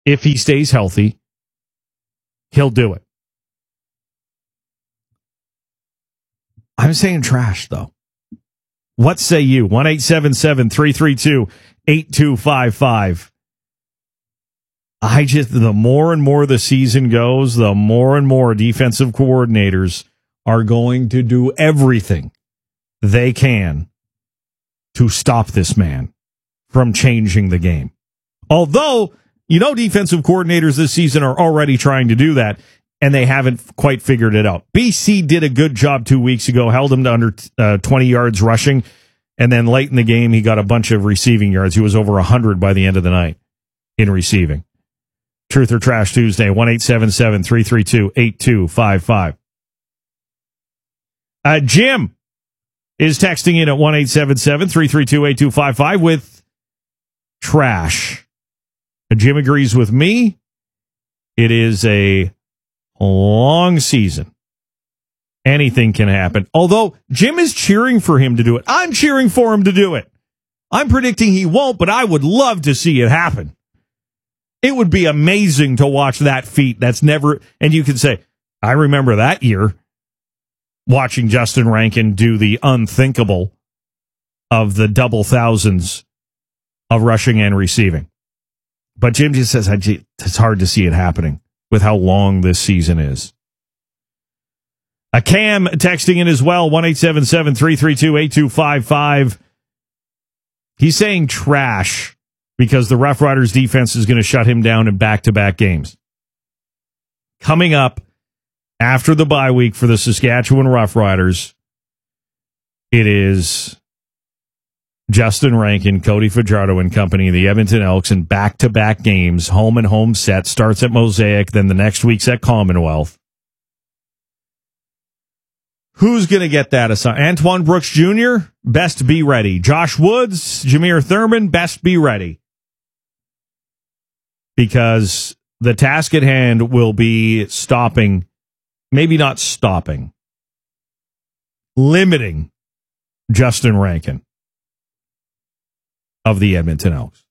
if he stays healthy, he'll do it. I'm saying trash, though. What say you? 1-877-332-8255. The more and more the season goes, the more and more defensive coordinators are going to do everything they can to stop this man from changing the game. Although, defensive coordinators this season are already trying to do that, and they haven't quite figured it out. BC did a good job 2 weeks ago, held him to under 20 yards rushing, and then late in the game, he got a bunch of receiving yards. He was over 100 by the end of the night in receiving. Truth or Trash Tuesday, 1-877-332-8255. Jim is texting in at 1-877-332-8255 with trash. Jim agrees with me. It is a long season. Anything can happen. Although Jim is cheering for him to do it. I'm cheering for him to do it. I'm predicting he won't, but I would love to see it happen. It would be amazing to watch that feat. That's never, and you can say, I remember that year watching Justin Rankin do the unthinkable of the double thousands of rushing and receiving. But Jim just says it's hard to see it happening with how long this season is. A Cam texting in as well, 1-877-332-8255. He's saying trash because the Rough Riders defense is going to shut him down in back-to-back games. Coming up after the bye week for the Saskatchewan Rough Riders, it is Justin Rankin, Cody Fajardo and company, the Edmonton Elks in back-to-back games, home and home set, starts at Mosaic, then the next week's at Commonwealth. Who's going to get that assignment? Antoine Brooks Jr., best be ready. Josh Woods, Jameer Thurman, best be ready. Because the task at hand will be stopping, maybe not stopping, limiting Justin Rankin of the Edmonton Elks.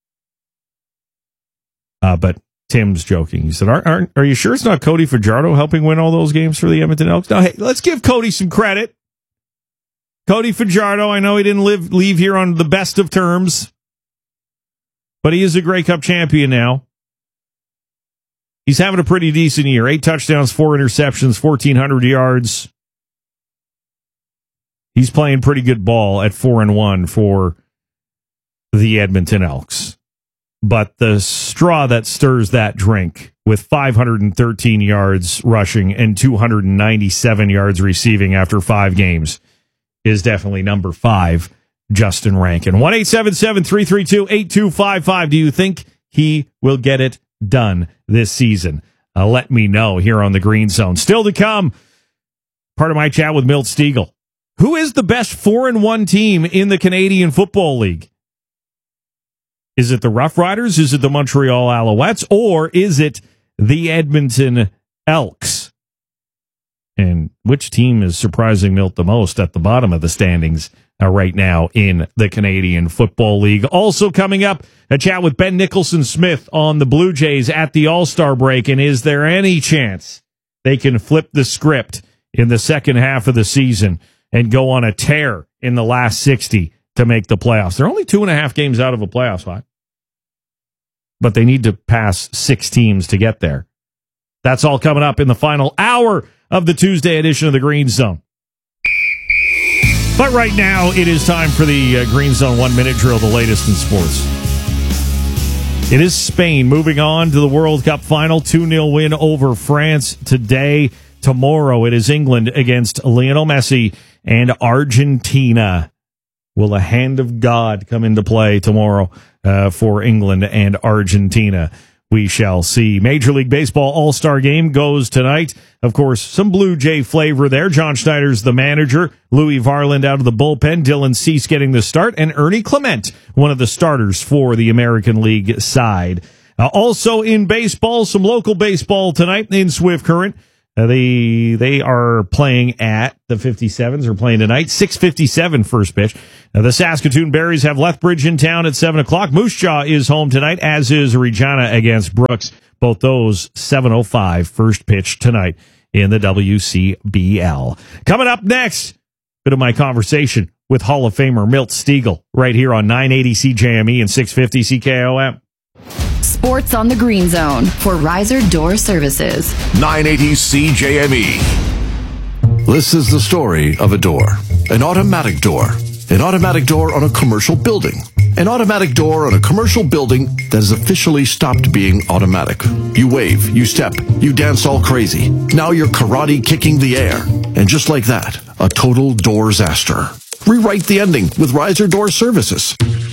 But Tim's joking. He said, are you sure it's not Cody Fajardo helping win all those games for the Edmonton Elks? No, hey, let's give Cody some credit. Cody Fajardo, I know he didn't leave here on the best of terms, but he is a Grey Cup champion now. He's having a pretty decent year. 8 touchdowns, 4 interceptions, 1,400 yards. He's playing pretty good ball at 4-1 for the Edmonton Elks. But the straw that stirs that drink, with 513 yards rushing and 297 yards receiving after 5 games, is definitely number 5, Justin Rankin. 1-877-332-8255. Do you think he will get it done this season? Let me know here on the Green Zone. Still to come, part of my chat with Milt Stegall. Who is the best 4-1 team in the Canadian Football League? Is it the Rough Riders? Is it the Montreal Alouettes? Or is it the Edmonton Elks? And which team is surprising Milt the most at the bottom of the standings right now in the Canadian Football League? Also coming up, a chat with Ben Nicholson-Smith on the Blue Jays at the All-Star break. And is there any chance they can flip the script in the second half of the season and go on a tear in the last 60 to make the playoffs? They're only 2.5 games out of a playoff spot, but they need to pass 6 teams to get there. That's all coming up in the final hour of the Tuesday edition of the Green Zone. But right now, it is time for the Green Zone 1-minute drill, the latest in sports. It is Spain moving on to the World Cup final, 2-0 win over France today. Tomorrow, it is England against Lionel Messi and Argentina. Will the hand of God come into play tomorrow for England and Argentina? We shall see. Major League Baseball All-Star Game goes tonight. Of course, some Blue Jay flavor there. John Schneider's the manager. Louis Varland out of the bullpen. Dylan Cease getting the start. And Ernie Clement, one of the starters for the American League side. Also in baseball, some local baseball tonight in Swift Current. They are playing at the 57s. Are playing tonight. 6:57 first pitch. The Saskatoon Berries have Lethbridge in town at 7 o'clock. Moose Jaw is home tonight, as is Regina against Brooks. Both those 7:05 first pitch tonight in the WCBL. Coming up next, bit of my conversation with Hall of Famer Milt Stegall right here on 980 CJME and 650 CKOM. Sports on the Green Zone for Riser Door Services. 980 CJME. This is the story of a door. An automatic door. An automatic door on a commercial building. An automatic door on a commercial building that has officially stopped being automatic. You wave, you step, you dance all crazy. Now you're karate kicking the air. And just like that, a total door-saster. Rewrite the ending with Riser Door Services.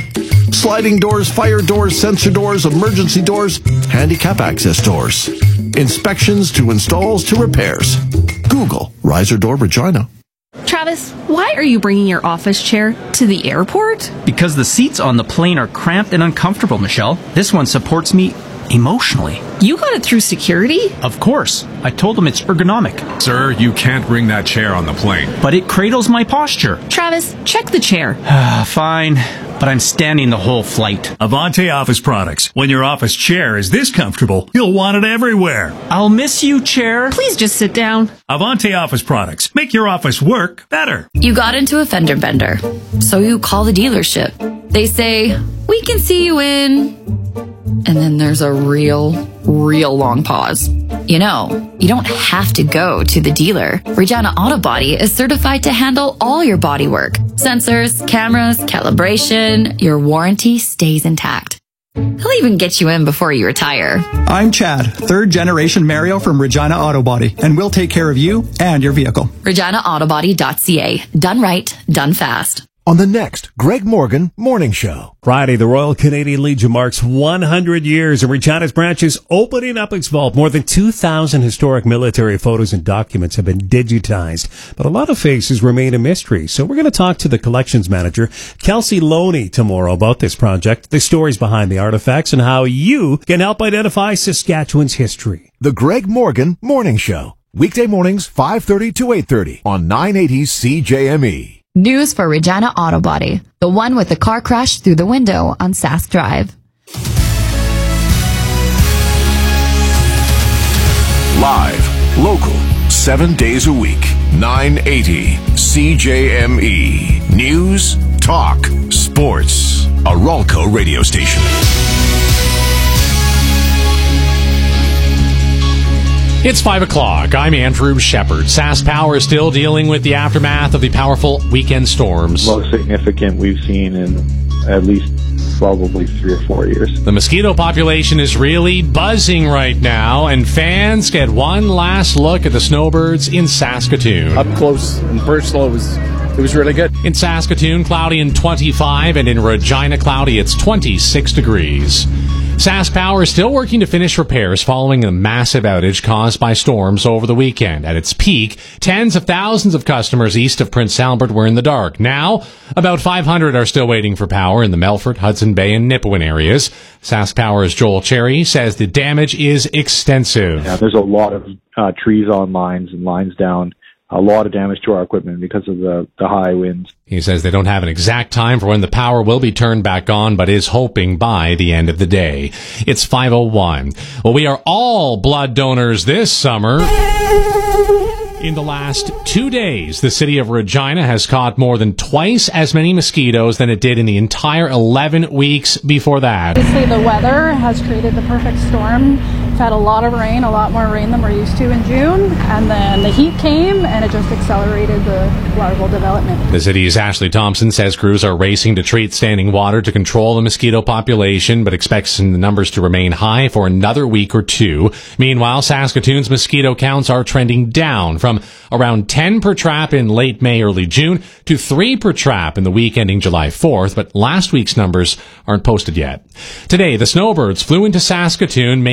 Sliding doors, fire doors, sensor doors, emergency doors, handicap access doors. Inspections to installs to repairs. Google Riser Door Regina. Travis, why are you bringing your office chair to the airport? Because the seats on the plane are cramped and uncomfortable, Michelle. This one supports me emotionally. You got it through security? Of course. I told them it's ergonomic. Sir, you can't bring that chair on the plane. But it cradles my posture. Travis, check the chair. Fine. But I'm standing the whole flight. Avante Office Products. When your office chair is this comfortable, you'll want it everywhere. I'll miss you, chair. Please just sit down. Avante Office Products. Make your office work better. You got into a fender bender, so you call the dealership. They say, we can see you in... And then there's a real long pause. You know, you don't have to go to the dealer. Regina Auto Body is certified to handle all your body work. Sensors, cameras, calibration, your warranty stays intact. He'll even get you in before you retire. I'm Chad, third generation Mario from Regina Auto Body, and we'll take care of you and your vehicle. ReginaAutoBody.ca. Done right, done fast. On the next Greg Morgan Morning Show. Friday, the Royal Canadian Legion marks 100 years, and Regina's branch is opening up its vault. More than 2,000 historic military photos and documents have been digitized, but a lot of faces remain a mystery. So we're going to talk to the collections manager, Kelsey Loney, tomorrow about this project, the stories behind the artifacts, and how you can help identify Saskatchewan's history. The Greg Morgan Morning Show. Weekday mornings, 5:30 to 8:30 on 980 CJME. News for Regina Auto Body, the one with the car crash through the window on Sask Drive. Live, local, 7 days a week. 980 CJME. News, talk, sports. A Ralco radio station. It's 5 o'clock. I'm Andrew Shepard. Sask Power is still dealing with the aftermath of the powerful weekend storms. Most significant we've seen in at least probably 3 or 4 years. The mosquito population is really buzzing right now, and fans get one last look at the snowbirds in Saskatoon. Up close and personal, it was really good. In Saskatoon, cloudy and 25, and in Regina, cloudy, it's 26 degrees. Sask Power is still working to finish repairs following a massive outage caused by storms over the weekend. At its peak, tens of thousands of customers east of Prince Albert were in the dark. Now, about 500 are still waiting for power in the Melfort, Hudson Bay, and Nipawin areas. Sask Power's Joel Cherry says the damage is extensive. Yeah, there's a lot of trees on lines and lines down. A lot of damage to our equipment because of the high winds. He says they don't have an exact time for when the power will be turned back on, but is hoping by the end of the day. It's 5:01. Well, we are all blood donors this summer. In the last 2 days, the city of Regina has caught more than twice as many mosquitoes than it did in the entire 11 weeks before that. Obviously, the weather has created the perfect storm. We've had a lot of rain, a lot more rain than we're used to in June, and then the heat came and it just accelerated the larval development. The city's Ashley Thompson says crews are racing to treat standing water to control the mosquito population, but expects the numbers to remain high for another week or two. Meanwhile, Saskatoon's mosquito counts are trending down from around 10 per trap in late May, early June to 3 per trap in the week ending July 4th, but last week's numbers aren't posted yet. Today, the snowbirds flew into Saskatoon, making one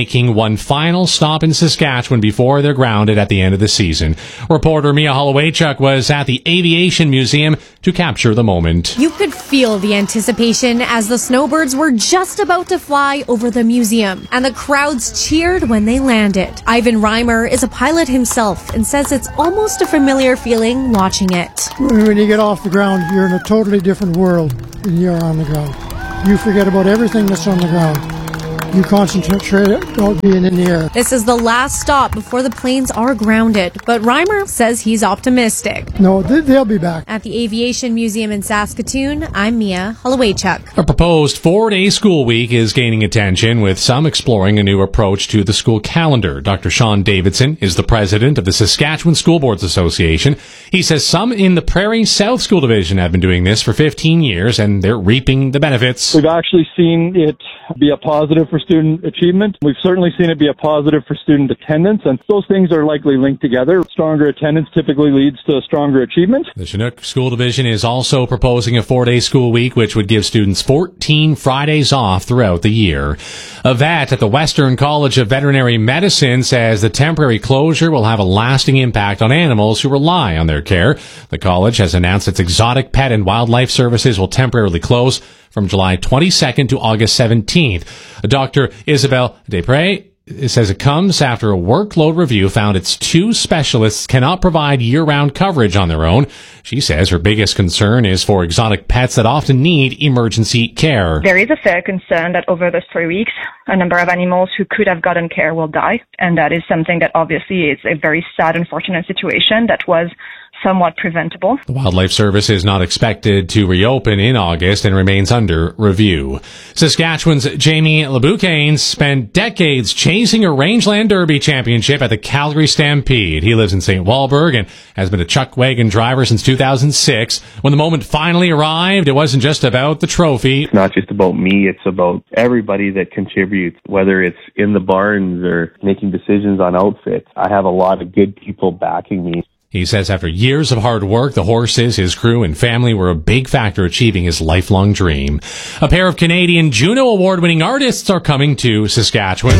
one final stop in Saskatchewan before they're grounded at the end of the season. Reporter Mia Holowaychuk was at the Aviation Museum to capture the moment. You could feel the anticipation as the snowbirds were just about to fly over the museum, and the crowds cheered when they landed. Ivan Reimer is a pilot himself and says it's almost a familiar feeling watching it. When you get off the ground, you're in a totally different world than you are on the ground. You forget about everything that's on the ground. You concentrate on being in the air. This is the last stop before the planes are grounded, but Reimer says he's optimistic. No, they'll be back. At the Aviation Museum in Saskatoon, I'm Mia Holowaychuk. A proposed 4-day school week is gaining attention, with some exploring a new approach to the school calendar. Dr. Sean Davidson is the president of the Saskatchewan School Boards Association. He says some in the Prairie South School Division have been doing this for 15 years, and they're reaping the benefits. We've actually seen it be a positive for student achievement. We've certainly seen it be a positive for student attendance, and those things are likely linked together. Stronger attendance typically leads to stronger achievement. The Chinook School Division is also proposing a 4-day school week, which would give students 14 Fridays off throughout the year. A vet at the Western College of Veterinary Medicine says the temporary closure will have a lasting impact on animals who rely on their care. The college has announced its exotic pet and wildlife services will temporarily close from July 22nd to August 17th. Dr. Isabelle Desprez says it comes after a workload review found its 2 specialists cannot provide year-round coverage on their own. She says her biggest concern is for exotic pets that often need emergency care. There is a fair concern that over the 3 weeks, a number of animals who could have gotten care will die. And that is something that obviously is a very sad, unfortunate situation that was somewhat preventable. The Wildlife Service is not expected to reopen in August and remains under review. Saskatchewan's Jamie LeBoucaine spent decades chasing a Rangeland Derby championship at the Calgary Stampede. He lives in St. Walburg and has been a chuck wagon driver since 2006. When the moment finally arrived, it wasn't just about the trophy. It's not just about me, it's about everybody that contributes, whether it's in the barns or making decisions on outfits. I have a lot of good people backing me. He says after years of hard work, the horses, his crew, and family were a big factor achieving his lifelong dream. A pair of Canadian Juno Award-winning artists are coming to Saskatchewan.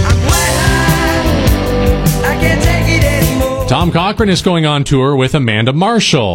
Tom Cochrane is going on tour with Amanda Marshall.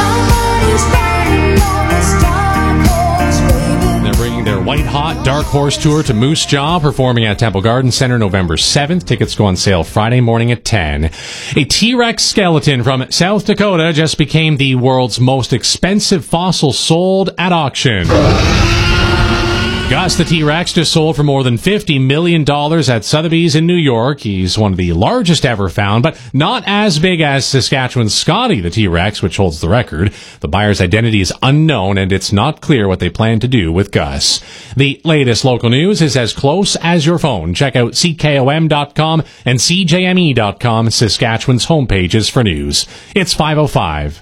They're bringing their White Hot Dark Horse tour to Moose Jaw, performing at Temple Garden Center November 7th. Tickets go on sale Friday morning at 10. A T-Rex skeleton from South Dakota just became the world's most expensive fossil sold at auction. Gus the T-Rex just sold for more than $50 million at Sotheby's in New York. He's one of the largest ever found, but not as big as Saskatchewan's Scotty the T-Rex, which holds the record. The buyer's identity is unknown, and it's not clear what they plan to do with Gus. The latest local news is as close as your phone. Check out CKOM.com and CJME.com, Saskatchewan's homepages for news. It's 5:05.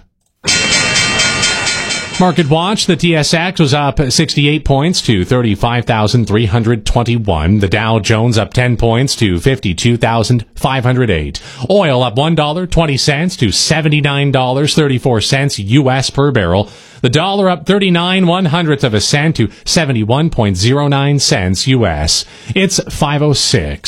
Market watch, the TSX was up 68 points to 35,321. The Dow Jones up 10 points to 52,508. Oil up $1.20 to $79.34 U.S. per barrel. The dollar up 39/100 cents to 71.09 cents U.S. It's 5:06.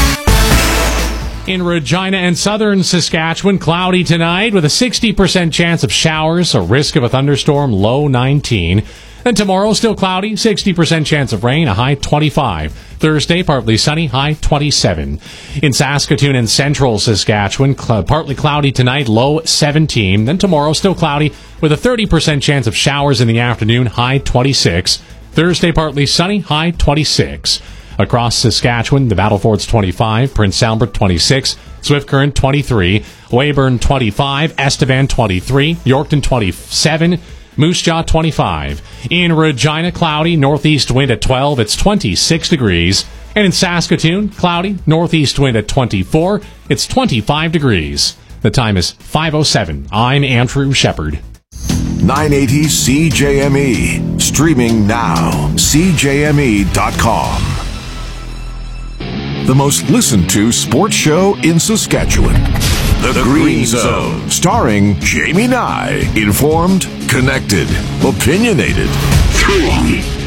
In Regina and southern Saskatchewan, cloudy tonight with a 60% chance of showers, a risk of a thunderstorm, low 19. And tomorrow, still cloudy, 60% chance of rain, a high 25. Thursday, partly sunny, high 27. In Saskatoon and central Saskatchewan, partly cloudy tonight, low 17. Then tomorrow, still cloudy with a 30% chance of showers in the afternoon, high 26. Thursday, partly sunny, high 26. Across Saskatchewan, the Battlefords 25, Prince Albert 26, Swift Current 23, Weyburn 25, Estevan 23, Yorkton 27, Moose Jaw 25. In Regina, cloudy, northeast wind at 12, it's 26 degrees. And in Saskatoon, cloudy, northeast wind at 24, it's 25 degrees. The time is 5:07. I'm Andrew Shepard. 980 CJME. Streaming now. CJME.com. The most listened to sports show in Saskatchewan. The Green Zone. Starring Jamie Nye. Informed, connected, opinionated. 3,